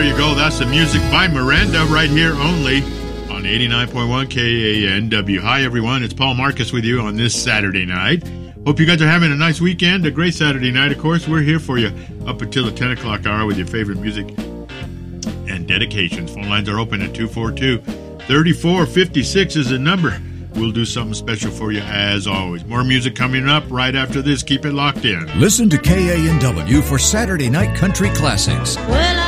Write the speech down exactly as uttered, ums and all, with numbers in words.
you go. That's the music by Miranda right here only on eighty-nine point one K A N W. Hi, everyone. It's Paul Marcus with you on this Saturday night. Hope you guys are having a nice weekend, a great Saturday night. Of course, we're here for you up until the ten o'clock hour with your favorite music and dedications. Phone lines are open at two four two, three four five six is the number. We'll do something special for you as always. More music coming up right after this. Keep it locked in. Listen to K A N W for Saturday Night Country Classics. Well,